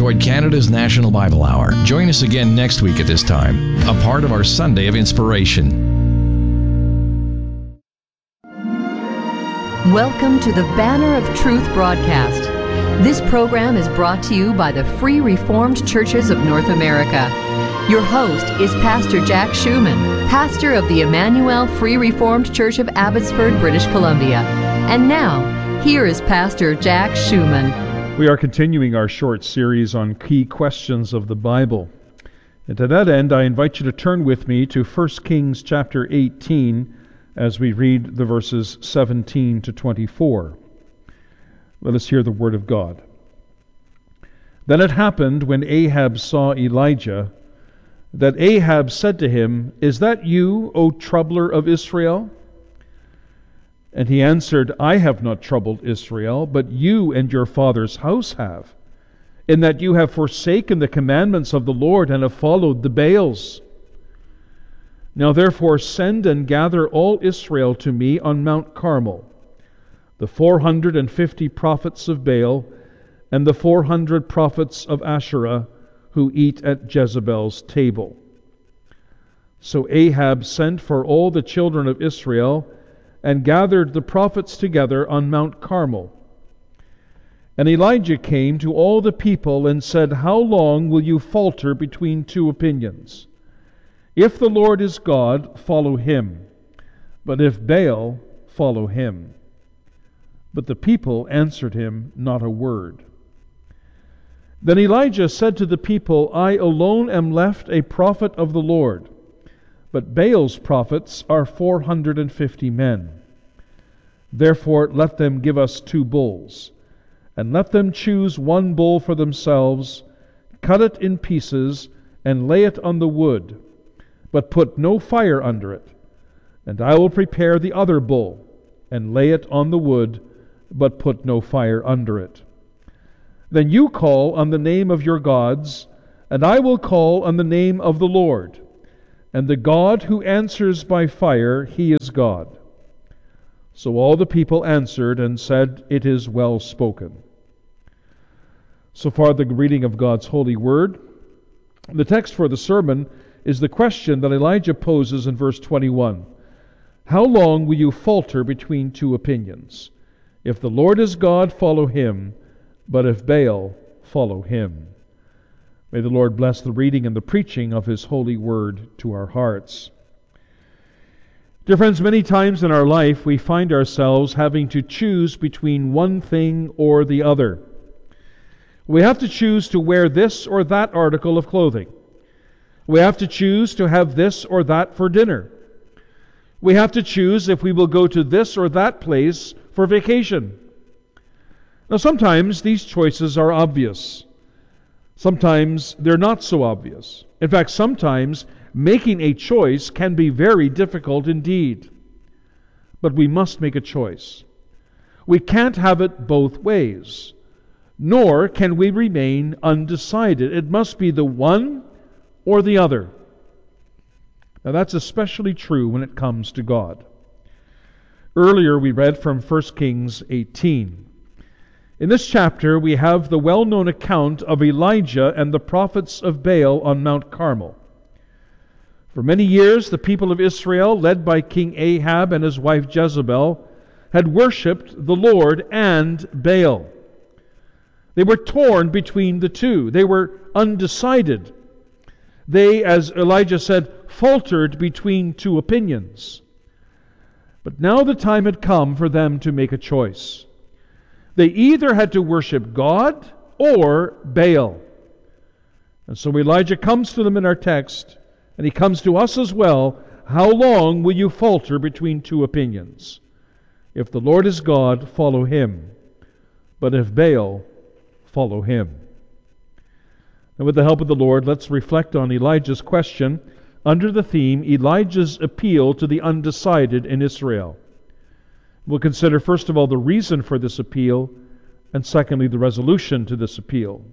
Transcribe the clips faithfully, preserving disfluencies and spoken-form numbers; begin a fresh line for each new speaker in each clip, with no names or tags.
enjoyed Canada's National Bible Hour. Join us again next week at this time, a part of our Sunday of Inspiration.
Welcome to the Banner of Truth broadcast. This program is brought to you by the Free Reformed Churches of North America. Your host is Pastor Jack Schumann, pastor of the Emmanuel Free Reformed Church of Abbotsford, British Columbia. And now, here is Pastor Jack Schumann.
We are continuing our short series on key questions of the Bible. And to that end, I invite you to turn with me to First Kings chapter eighteen as we read the verses seventeen to twenty-four. Let us hear the word of God. Then it happened, when Ahab saw Elijah, that Ahab said to him, "Is that you, O troubler of Israel?" And he answered, "I have not troubled Israel, but you and your father's house have, in that you have forsaken the commandments of the Lord and have followed the Baals. Now therefore send and gather all Israel to me on Mount Carmel, the four hundred and fifty prophets of Baal, and the four hundred prophets of Asherah, who eat at Jezebel's table." So Ahab sent for all the children of Israel, and gathered the prophets together on Mount Carmel. And Elijah came to all the people and said, "How long will you falter between two opinions? If the Lord is God, follow him. But if Baal, follow him." But the people answered him not a word. Then Elijah said to the people, "I alone am left a prophet of the Lord, but Baal's prophets are four hundred and fifty men. Therefore let them give us two bulls, and let them choose one bull for themselves, cut it in pieces, and lay it on the wood, but put no fire under it. And I will prepare the other bull, and lay it on the wood, but put no fire under it. Then you call on the name of your gods, and I will call on the name of the Lord. And the God who answers by fire, he is God." So all the people answered and said, "It is well spoken." So far the reading of God's holy word. The text for the sermon is the question that Elijah poses in verse twenty-one. How long will you falter between two opinions? If the Lord is God, follow him, but if Baal, follow him. May the Lord bless the reading and the preaching of his holy word to our hearts. Dear friends, many times in our life we find ourselves having to choose between one thing or the other. We have to choose to wear this or that article of clothing. We have to choose to have this or that for dinner. We have to choose if we will go to this or that place for vacation. Now sometimes these choices are obvious. Sometimes they're not so obvious. In fact, sometimes making a choice can be very difficult indeed. But we must make a choice. We can't have it both ways, nor can we remain undecided. It must be the one or the other. Now that's especially true when it comes to God. Earlier we read from First Kings eighteen. In this chapter we have the well-known account of Elijah and the prophets of Baal on Mount Carmel. For many years the people of Israel, led by King Ahab and his wife Jezebel, had worshipped the Lord and Baal. They were torn between the two. They were undecided. They, as Elijah said, faltered between two opinions. But now the time had come for them to make a choice. They either had to worship God or Baal. And so Elijah comes to them in our text, and he comes to us as well. How long will you falter between two opinions? If the Lord is God, follow him. But if Baal, follow him. And with the help of the Lord, let's reflect on Elijah's question under the theme, Elijah's appeal to the undecided in Israel. We'll consider, first of all, the reason for this appeal, and secondly, the resolution to this appeal.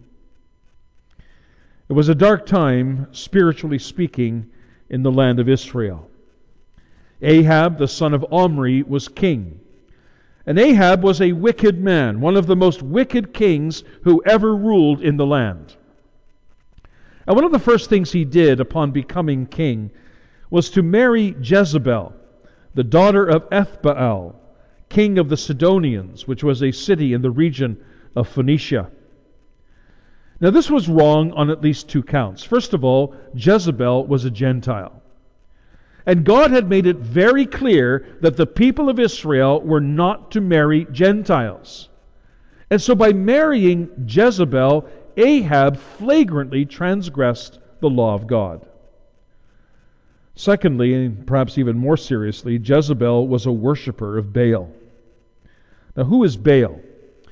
It was a dark time, spiritually speaking, in the land of Israel. Ahab, the son of Omri, was king. And Ahab was a wicked man, one of the most wicked kings who ever ruled in the land. And one of the first things he did upon becoming king was to marry Jezebel, the daughter of Ethbaal, king of the Sidonians, which was a city in the region of Phoenicia. Now this was wrong on at least two counts. First of all, Jezebel was a Gentile. And God had made it very clear that the people of Israel were not to marry Gentiles. And so by marrying Jezebel, Ahab flagrantly transgressed the law of God. Secondly, and perhaps even more seriously, Jezebel was a worshiper of Baal. Now, who is Baal?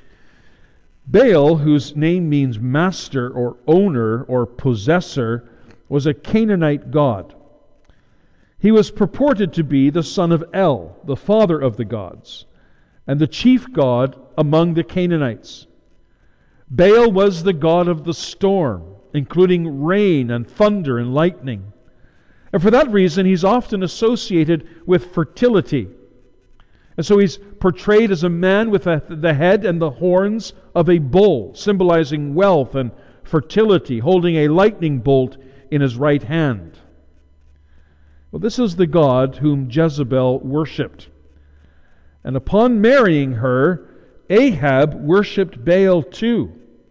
Baal, whose name means master or owner or possessor, was a Canaanite god. He was purported to be the son of El, the father of the gods, and the chief god among the Canaanites. Baal was the god of the storm, including rain and thunder and lightning. And for that reason, he's often associated with fertility. And so he's portrayed as a man with a, the head and the horns of a bull, symbolizing wealth and fertility, holding a lightning bolt in his right hand. Well, this is the god whom Jezebel worshipped. And upon marrying her, Ahab worshipped Baal too.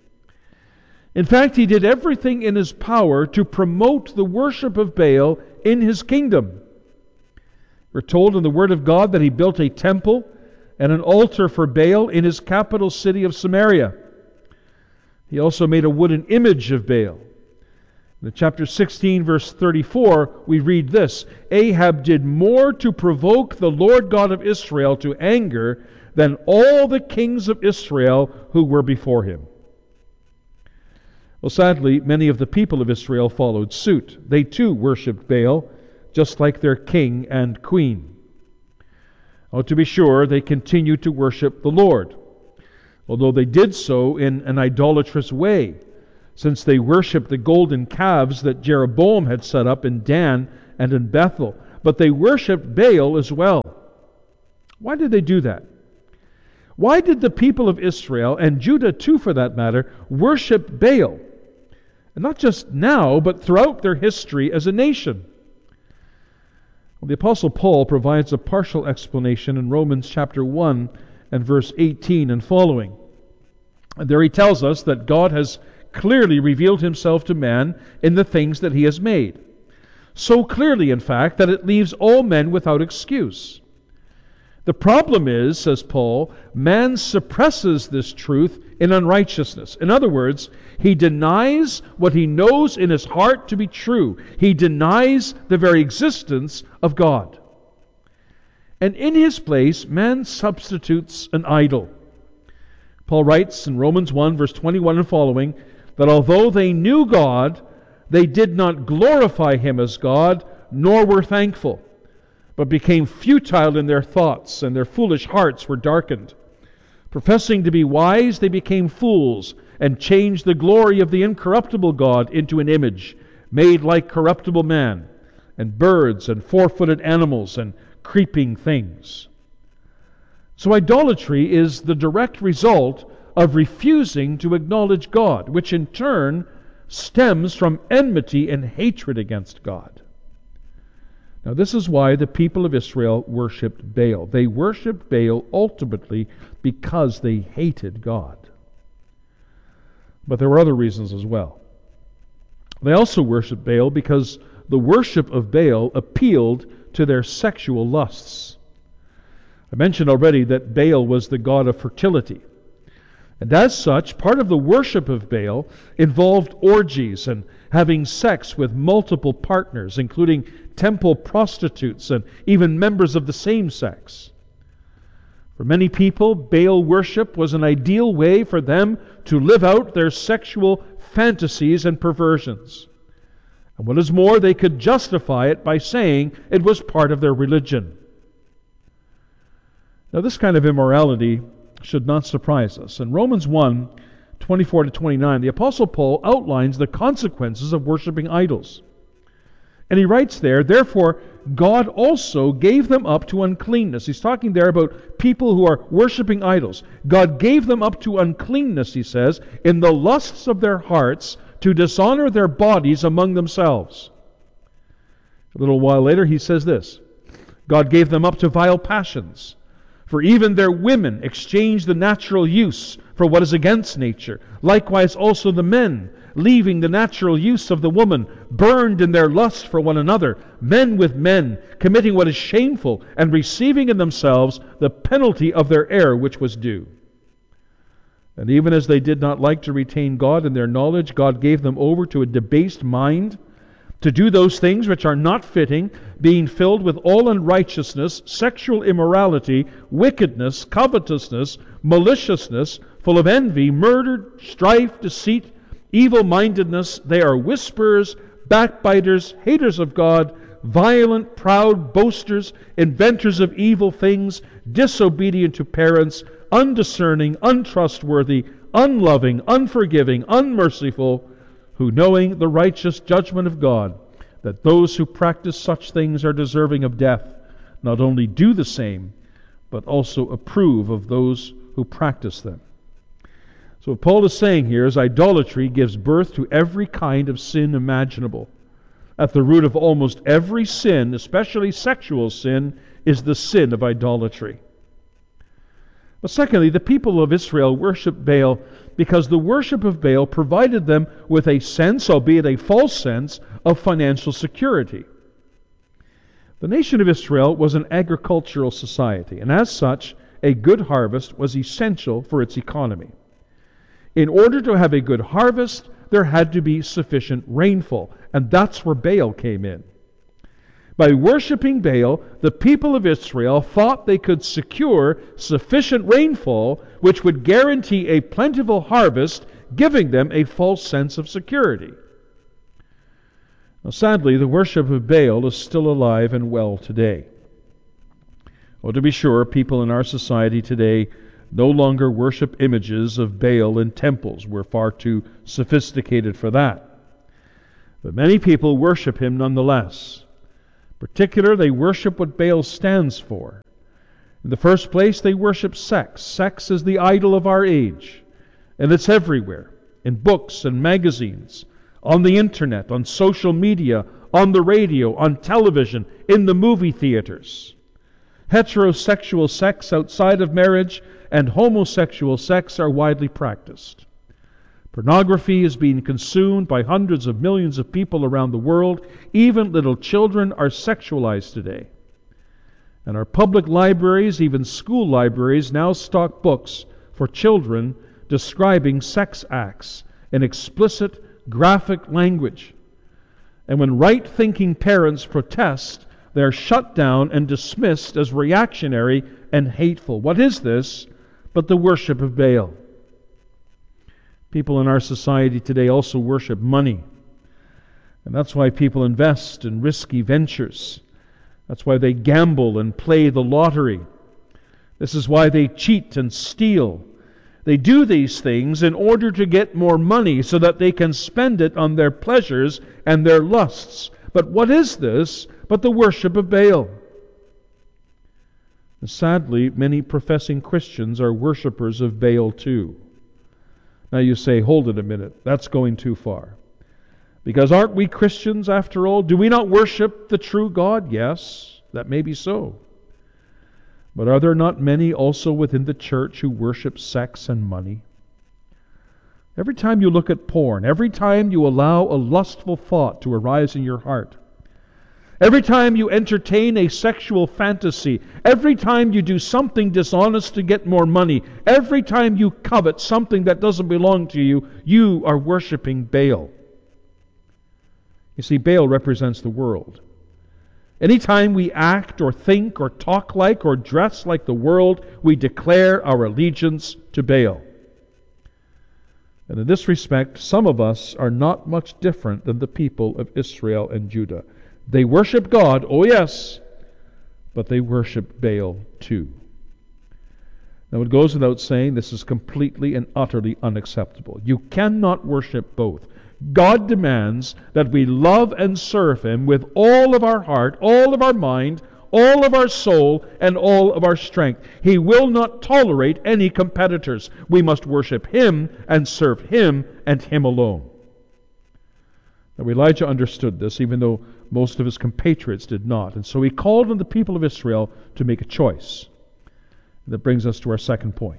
In fact, he did everything in his power to promote the worship of Baal in his kingdom. We're told in the Word of God that he built a temple and an altar for Baal in his capital city of Samaria. He also made a wooden image of Baal. In chapter sixteen, verse thirty-four, we read this: Ahab did more to provoke the Lord God of Israel to anger than all the kings of Israel who were before him. Well, sadly, many of the people of Israel followed suit. They too worshipped Baal, just like their king and queen. Oh, to be sure, they continued to worship the Lord, although they did so in an idolatrous way, since they worshipped the golden calves that Jeroboam had set up in Dan and in Bethel. But they worshipped Baal as well. Why did they do that? Why did the people of Israel, and Judah too for that matter, worship Baal? And not just now, but throughout their history as a nation. Well, the Apostle Paul provides a partial explanation in Romans chapter one and verse eighteen and following. And there he tells us that God has clearly revealed himself to man in the things that he has made. So clearly, in fact, that it leaves all men without excuse. The problem is, says Paul, man suppresses this truth in unrighteousness. In other words, he denies what he knows in his heart to be true. He denies the very existence of God. And in his place, man substitutes an idol. Paul writes in Romans one, verse twenty-one and following, that although they knew God, they did not glorify him as God, nor were thankful, but became futile in their thoughts, and their foolish hearts were darkened. Professing to be wise, they became fools, and changed the glory of the incorruptible God into an image, made like corruptible man, and birds, and four-footed animals, and creeping things. So idolatry is the direct result of refusing to acknowledge God, which in turn stems from enmity and hatred against God. Now this is why the people of Israel worshipped Baal. They worshipped Baal ultimately because they hated God. But there were other reasons as well. They also worshipped Baal because the worship of Baal appealed to their sexual lusts. I mentioned already that Baal was the god of fertility. And as such, part of the worship of Baal involved orgies and having sex with multiple partners, including temple prostitutes and even members of the same sex. For many people, Baal worship was an ideal way for them to live out their sexual fantasies and perversions. And what is more, they could justify it by saying it was part of their religion. Now, this kind of immorality should not surprise us. In Romans one, twenty-four to twenty-nine, the Apostle Paul outlines the consequences of worshiping idols. And he writes there, therefore, God also gave them up to uncleanness. He's talking there about people who are worshiping idols. God gave them up to uncleanness, he says, in the lusts of their hearts, to dishonor their bodies among themselves. A little while later he says this, God gave them up to vile passions, for even their women exchanged the natural use for what is against nature. Likewise also the men, leaving the natural use of the woman, burned in their lust for one another, men with men, committing what is shameful, and receiving in themselves the penalty of their error which was due. And even as they did not like to retain God in their knowledge, God gave them over to a debased mind, to do those things which are not fitting, being filled with all unrighteousness, sexual immorality, wickedness, covetousness, maliciousness, full of envy, murder, strife, deceit, evil-mindedness. They are whisperers, backbiters, haters of God, violent, proud, boasters, inventors of evil things, disobedient to parents, undiscerning, untrustworthy, unloving, unforgiving, unmerciful, who, knowing the righteous judgment of God, that those who practice such things are deserving of death, not only do the same, but also approve of those who practice them. So what Paul is saying here is idolatry gives birth to every kind of sin imaginable. At the root of almost every sin, especially sexual sin, is the sin of idolatry. But secondly, the people of Israel worshiped Baal because the worship of Baal provided them with a sense, albeit a false sense, of financial security. The nation of Israel was an agricultural society, and as such, a good harvest was essential for its economy. In order to have a good harvest, there had to be sufficient rainfall, and that's where Baal came in. By worshiping Baal, the people of Israel thought they could secure sufficient rainfall, which would guarantee a plentiful harvest, giving them a false sense of security. Now, sadly, the worship of Baal is still alive and well today. Well, to be sure, people in our society today no longer worship images of Baal in temples. We're far too sophisticated for that. But many people worship him nonetheless. In particular, they worship what Baal stands for. In the first place, they worship sex. Sex is the idol of our age, and it's everywhere, in books and magazines, on the internet, on social media, on the radio, on television, in the movie theaters. Heterosexual sex outside of marriage and homosexual sex are widely practiced. Pornography is being consumed by hundreds of millions of people around the world. Even little children are sexualized today. And our public libraries, even school libraries, now stock books for children describing sex acts in explicit, graphic language. And when right-thinking parents protest, they are shut down and dismissed as reactionary and hateful. What is this but the worship of Baal? People in our society today also worship money. And that's why people invest in risky ventures. That's why they gamble and play the lottery. This is why they cheat and steal. They do these things in order to get more money so that they can spend it on their pleasures and their lusts. But what is this but the worship of Baal? And sadly, many professing Christians are worshipers of Baal too. Now you say, hold it a minute, that's going too far. Because aren't we Christians after all? Do we not worship the true God? Yes, that may be so. But are there not many also within the church who worship sex and money? Every time you look at porn, every time you allow a lustful thought to arise in your heart, every time you entertain a sexual fantasy, every time you do something dishonest to get more money, every time you covet something that doesn't belong to you, you are worshiping Baal. You see, Baal represents the world. Anytime we act or think or talk like or dress like the world, we declare our allegiance to Baal. And in this respect, some of us are not much different than the people of Israel and Judah. They worship God, oh yes, but they worship Baal too. Now it goes without saying, this is completely and utterly unacceptable. You cannot worship both. God demands that we love and serve Him with all of our heart, all of our mind, all of our soul, and all of our strength. He will not tolerate any competitors. We must worship Him and serve Him and Him alone. Now Elijah understood this, even though most of his compatriots did not. And so he called on the people of Israel to make a choice. And that brings us to our second point.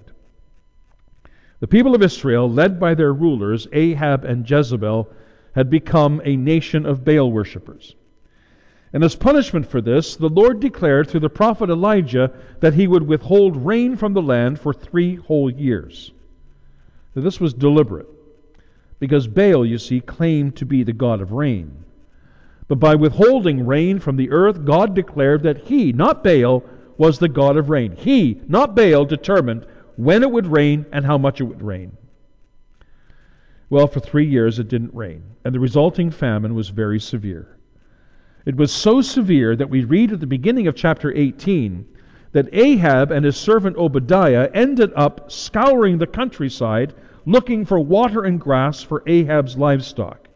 The people of Israel, led by their rulers, Ahab and Jezebel, had become a nation of Baal worshippers. And as punishment for this, the Lord declared through the prophet Elijah that he would withhold rain from the land for three whole years. Now, this was deliberate, because Baal, you see, claimed to be the god of rain. But by withholding rain from the earth, God declared that He, not Baal, was the God of rain. He, not Baal, determined when it would rain and how much it would rain. Well, for three years it didn't rain, and the resulting famine was very severe. It was so severe that we read at the beginning of chapter eighteen that Ahab and his servant Obadiah ended up scouring the countryside looking for water and grass for Ahab's livestock.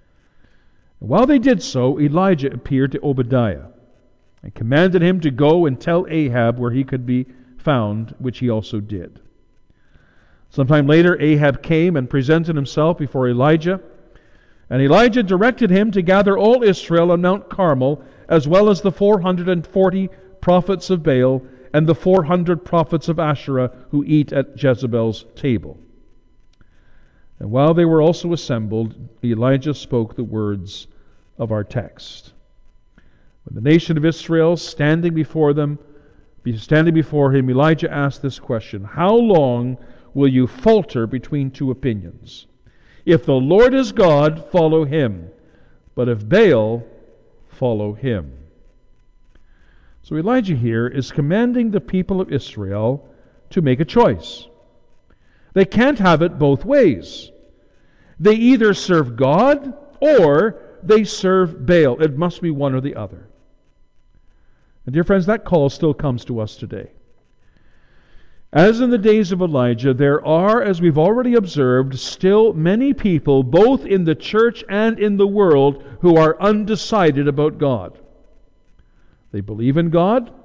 While they did so, Elijah appeared to Obadiah and commanded him to go and tell Ahab where he could be found, which he also did. Sometime later, Ahab came and presented himself before Elijah, and Elijah directed him to gather all Israel on Mount Carmel, as well as the four hundred forty prophets of Baal and the four hundred prophets of Asherah who eat at Jezebel's table. And while they were also assembled, Elijah spoke the words of our text. When the nation of Israel standing before them, standing before him, Elijah asked this question: how long will you falter between two opinions? If the Lord is God, follow Him. But if Baal, follow him. So Elijah here is commanding the people of Israel to make a choice. They can't have it both ways. They either serve God or they serve Baal. It must be one or the other. And dear friends, that call still comes to us today. As in the days of Elijah, there are, as we've already observed, still many people, both in the church and in the world, who are undecided about God. They believe in God,